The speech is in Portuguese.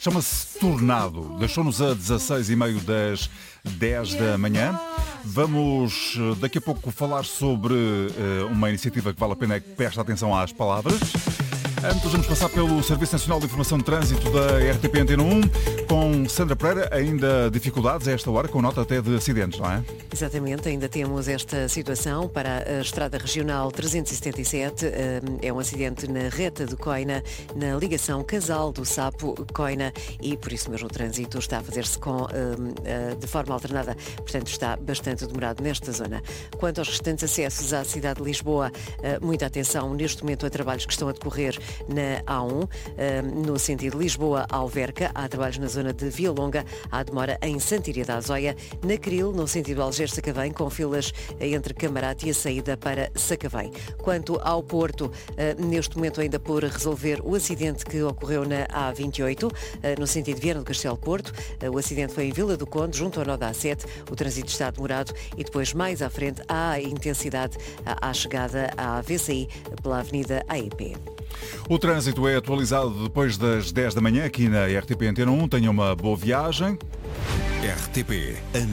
chama-se Tornado. Deixou-nos a 16h30 das 10 da manhã. Vamos daqui a pouco falar sobre uma iniciativa que vale a pena que preste atenção às palavras. Antes vamos passar pelo Serviço Nacional de Informação de Trânsito da RTP Antena 1 com Sandra Pereira. Ainda dificuldades a esta hora, com nota até de acidentes, não é? Exatamente, ainda temos esta situação para a Estrada Regional 377. É um acidente na reta de Coina, na ligação Casal do Sapo-Coina, e por isso mesmo o trânsito está a fazer-se de forma alternada, portanto está bastante demorado nesta zona. Quanto aos restantes acessos à cidade de Lisboa, muita atenção, neste momento há trabalhos que estão a decorrer na A1, no sentido Lisboa-Alverca, há trabalhos na zona de Via Longa, há demora em Santíria da Azóia, na Cril, no sentido Algés-Sacavém, com filas entre Camarate e a saída para Sacavém. Quanto ao Porto, neste momento ainda por resolver o acidente que ocorreu na A28, no sentido Viana do Castelo-Porto. O acidente foi em Vila do Conde, junto ao nó da A7, o trânsito está demorado e depois mais à frente há intensidade à chegada à VCI pela Avenida AEP. O trânsito é atualizado depois das 10 da manhã aqui na RTP Antena 1. Tenha uma boa viagem. RTP Antena